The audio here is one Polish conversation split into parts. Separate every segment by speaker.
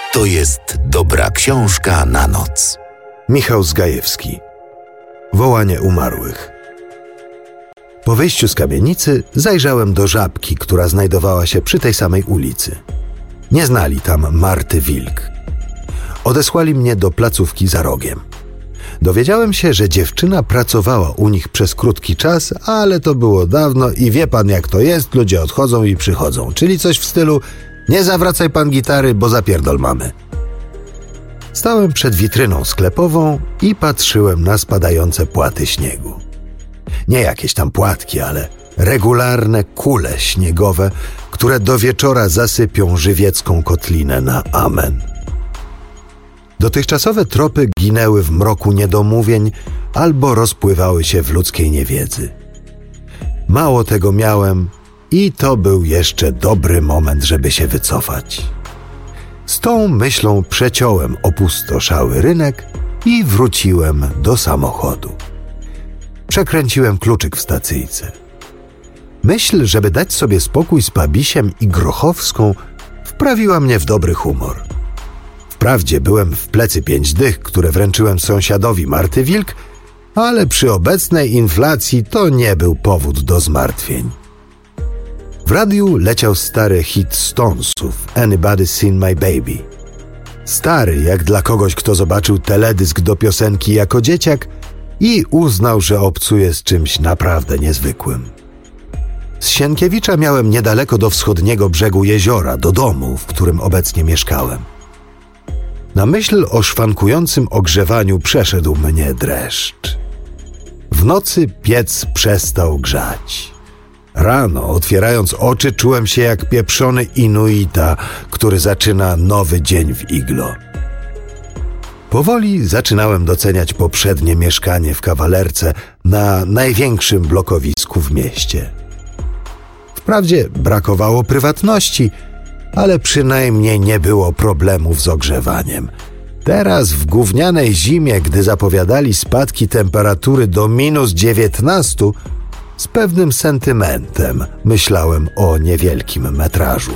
Speaker 1: To jest dobra książka na noc.
Speaker 2: Michał Zgajewski. Wołanie umarłych. Po wyjściu z kamienicy zajrzałem do Żabki, która znajdowała się przy tej samej ulicy. Nie znali tam Marty Wilk. Odesłali mnie do placówki za rogiem. Dowiedziałem się, że dziewczyna pracowała u nich przez krótki czas, ale to było dawno i wie pan jak to jest, ludzie odchodzą i przychodzą. Czyli coś w stylu: nie zawracaj pan gitary, bo zapierdol mamy. Stałem przed witryną sklepową i patrzyłem na spadające płaty śniegu. Nie jakieś tam płatki, ale regularne kule śniegowe, które do wieczora zasypią żywiecką kotlinę na amen. Dotychczasowe tropy ginęły w mroku niedomówień albo rozpływały się w ludzkiej niewiedzy. Mało tego miałem i to był jeszcze dobry moment, żeby się wycofać. Z tą myślą przeciąłem opustoszały rynek i wróciłem do samochodu. Przekręciłem kluczyk w stacyjce. Myśl, żeby dać sobie spokój z Pabisiem i Grochowską, wprawiła mnie w dobry humor. Wprawdzie byłem w plecy 5 dych, które wręczyłem sąsiadowi Marty Wilk, ale przy obecnej inflacji to nie był powód do zmartwień. W radiu leciał stary hit Stonesów Anybody Seen My Baby. Stary jak dla kogoś, kto zobaczył teledysk do piosenki jako dzieciak i uznał, że obcuje z czymś naprawdę niezwykłym. Z Sienkiewicza miałem niedaleko do wschodniego brzegu jeziora, do domu, w którym obecnie mieszkałem. Na myśl o szwankującym ogrzewaniu przeszedł mnie dreszcz. W nocy piec przestał grzać. Rano, otwierając oczy, czułem się jak pieprzony Inuita, który zaczyna nowy dzień w iglo. Powoli zaczynałem doceniać poprzednie mieszkanie w Kawalerce na największym blokowisku w mieście. Wprawdzie brakowało prywatności, ale przynajmniej nie było problemów z ogrzewaniem. Teraz w gównianej zimie, gdy zapowiadali spadki temperatury do -19, z pewnym sentymentem myślałem o niewielkim metrażu.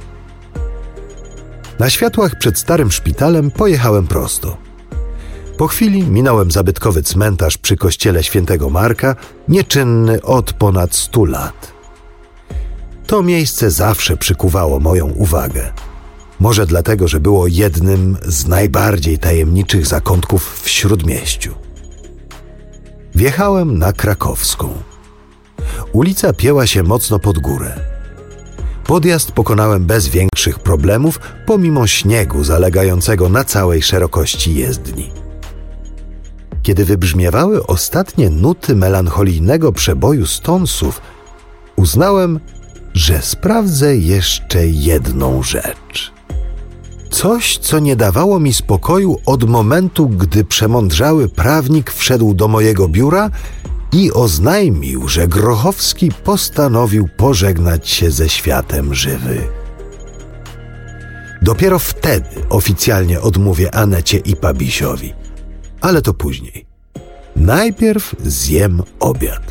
Speaker 2: Na światłach przed starym szpitalem pojechałem prosto. Po chwili minąłem zabytkowy cmentarz przy kościele Świętego Marka, nieczynny od ponad 100 lat. To miejsce zawsze przykuwało moją uwagę. Może dlatego, że było jednym z najbardziej tajemniczych zakątków w Śródmieściu. Wjechałem na Krakowską. Ulica pięła się mocno pod górę. Podjazd pokonałem bez większych problemów, pomimo śniegu zalegającego na całej szerokości jezdni. Kiedy wybrzmiewały ostatnie nuty melancholijnego przeboju Stonesów, uznałem, że sprawdzę jeszcze jedną rzecz. Coś, co nie dawało mi spokoju od momentu, gdy przemądrzały prawnik wszedł do mojego biura i oznajmił, że Grochowski postanowił pożegnać się ze światem żywych. Dopiero wtedy oficjalnie odmówię Anecie i Pabisiowi. Ale to później. Najpierw zjem obiad.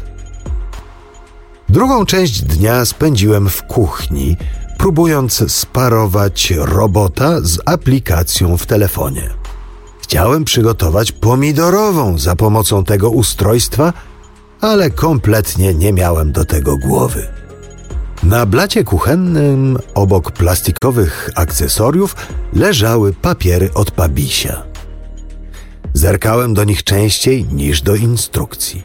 Speaker 2: Drugą część dnia spędziłem w kuchni, próbując sparować robota z aplikacją w telefonie. Chciałem przygotować pomidorową za pomocą tego ustrojstwa, ale kompletnie nie miałem do tego głowy. Na blacie kuchennym, obok plastikowych akcesoriów, leżały papiery od Pabisia. Zerkałem do nich częściej niż do instrukcji.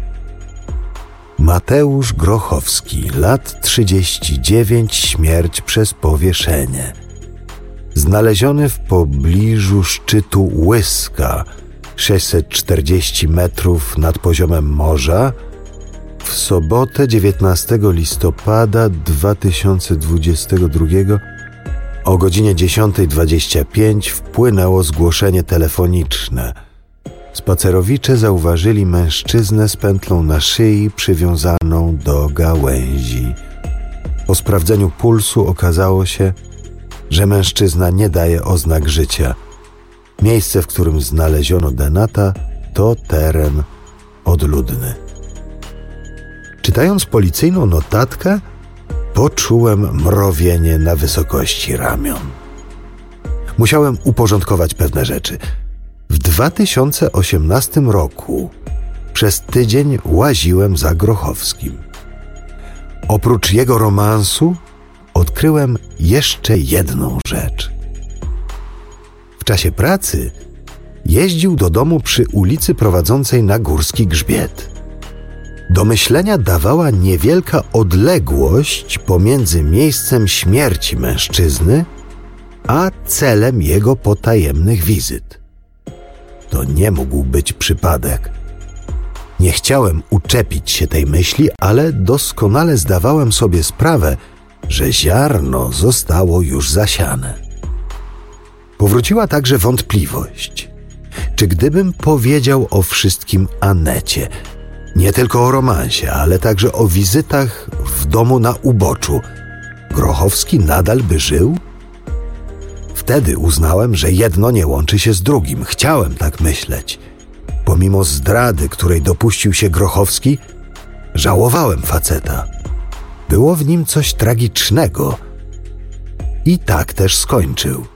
Speaker 2: Mateusz Grochowski, lat 39, śmierć przez powieszenie. Znaleziony w pobliżu szczytu Łyska, 640 metrów nad poziomem morza, w sobotę 19 listopada 2022 o godzinie 10:25 wpłynęło zgłoszenie telefoniczne. Spacerowicze zauważyli mężczyznę z pętlą na szyi przywiązaną do gałęzi. Po sprawdzeniu pulsu okazało się, że mężczyzna nie daje oznak życia. Miejsce, w którym znaleziono denata, to teren odludny. Czytając policyjną notatkę, poczułem mrowienie na wysokości ramion. Musiałem uporządkować pewne rzeczy. W 2018 roku przez tydzień łaziłem za Grochowskim. Oprócz jego romansu odkryłem jeszcze jedną rzecz. W czasie pracy jeździł do domu przy ulicy prowadzącej na Górski Grzbiet. Do myślenia dawała niewielka odległość pomiędzy miejscem śmierci mężczyzny a celem jego potajemnych wizyt. To nie mógł być przypadek. Nie chciałem uczepić się tej myśli, ale doskonale zdawałem sobie sprawę, że ziarno zostało już zasiane. Powróciła także wątpliwość. Czy gdybym powiedział o wszystkim Anecie, nie tylko o romansie, ale także o wizytach w domu na uboczu, Grochowski nadal by żył? Wtedy uznałem, że jedno nie łączy się z drugim. Chciałem tak myśleć. Pomimo zdrady, której dopuścił się Grochowski, żałowałem faceta. Było w nim coś tragicznego. I tak też skończył.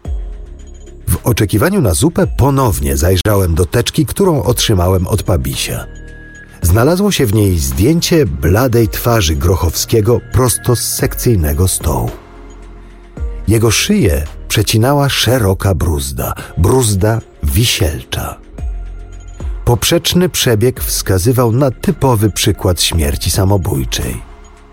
Speaker 2: W oczekiwaniu na zupę ponownie zajrzałem do teczki, którą otrzymałem od Pabisia. Znalazło się w niej zdjęcie bladej twarzy Grochowskiego prosto z sekcyjnego stołu. Jego szyję przecinała szeroka bruzda wisielcza. Poprzeczny przebieg wskazywał na typowy przykład śmierci samobójczej.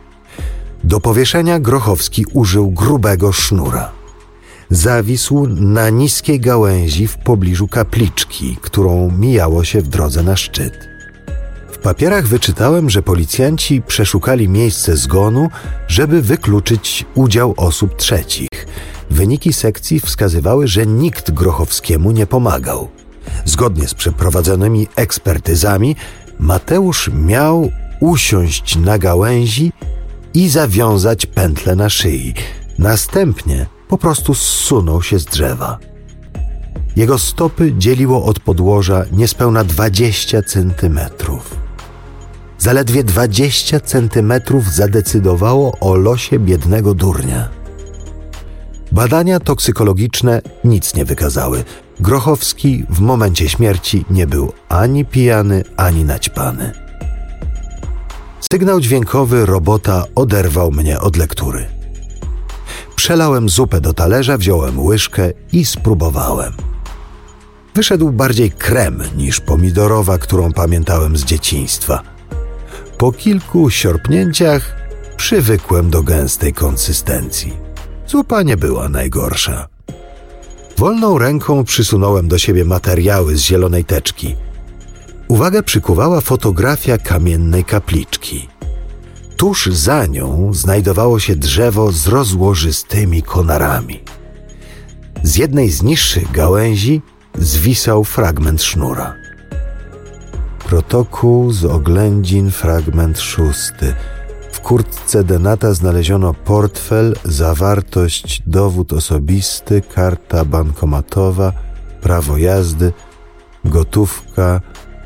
Speaker 2: Do powieszenia Grochowski użył grubego sznura. Zawisł na niskiej gałęzi w pobliżu kapliczki, którą mijało się w drodze na szczyt. W papierach wyczytałem, że policjanci przeszukali miejsce zgonu, żeby wykluczyć udział osób trzecich. Wyniki sekcji wskazywały, że nikt Grochowskiemu nie pomagał. Zgodnie z przeprowadzonymi ekspertyzami, Mateusz miał usiąść na gałęzi i zawiązać pętlę na szyi. Następnie po prostu zsunął się z drzewa. Jego stopy dzieliło od podłoża niespełna 20 centymetrów. Zaledwie 20 centymetrów zadecydowało o losie biednego durnia. Badania toksykologiczne nic nie wykazały. Grochowski w momencie śmierci nie był ani pijany, ani naćpany. Sygnał dźwiękowy robota oderwał mnie od lektury. Przelałem zupę do talerza, wziąłem łyżkę i spróbowałem. Wyszedł bardziej krem niż pomidorowa, którą pamiętałem z dzieciństwa. Po kilku siorpnięciach przywykłem do gęstej konsystencji. Zupa nie była najgorsza. Wolną ręką przysunąłem do siebie materiały z zielonej teczki. Uwagę przykuwała fotografia kamiennej kapliczki. Tuż za nią znajdowało się drzewo z rozłożystymi konarami. Z jednej z niższych gałęzi zwisał fragment sznura. Protokół z oględzin, fragment 6. W kurtce denata znaleziono portfel, zawartość, dowód osobisty, karta bankomatowa, prawo jazdy, gotówka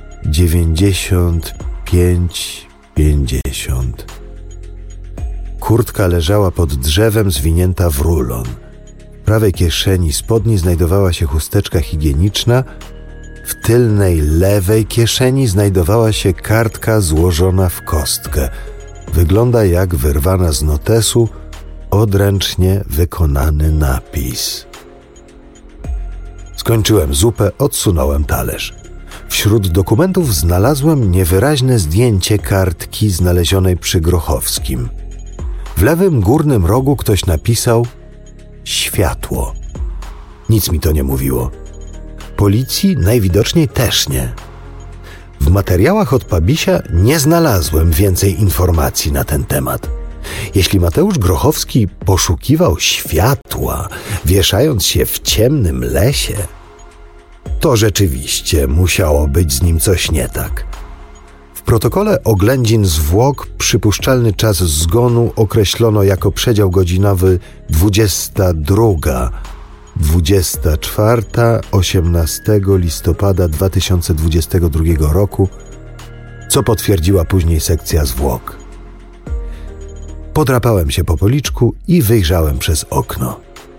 Speaker 2: 95,50. Kurtka leżała pod drzewem, zwinięta w rulon. W prawej kieszeni spodni znajdowała się chusteczka higieniczna, w tylnej lewej kieszeni znajdowała się kartka złożona w kostkę. Wygląda jak wyrwana z notesu, odręcznie wykonany napis. Skończyłem zupę, odsunąłem talerz. Wśród dokumentów znalazłem niewyraźne zdjęcie kartki znalezionej przy Grochowskim. W lewym górnym rogu ktoś napisał światło. Nic mi to nie mówiło. Policji najwidoczniej też nie. W materiałach od Pabisia nie znalazłem więcej informacji na ten temat. Jeśli Mateusz Grochowski poszukiwał światła, wieszając się w ciemnym lesie, to rzeczywiście musiało być z nim coś nie tak. W protokole oględzin zwłok przypuszczalny czas zgonu określono jako przedział godzinowy 22, 24, 18 listopada 2022 roku, co potwierdziła później sekcja zwłok. Podrapałem się po policzku i wyjrzałem przez okno.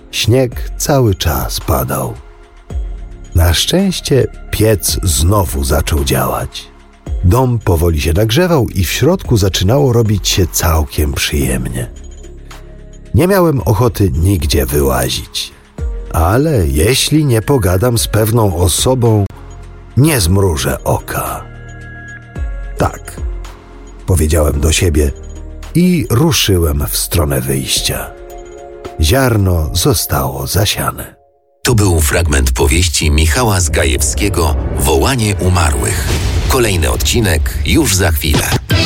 Speaker 2: Śnieg cały czas padał. Na szczęście piec znowu zaczął działać. Dom powoli się nagrzewał i w środku zaczynało robić się całkiem przyjemnie. Nie miałem ochoty nigdzie wyłazić, ale jeśli nie pogadam z pewną osobą, nie zmrużę oka. Tak, powiedziałem do siebie i ruszyłem w stronę wyjścia. Ziarno zostało zasiane.
Speaker 1: To był fragment powieści Michała Zgajewskiego „Wołanie umarłych”. Kolejny odcinek już za chwilę.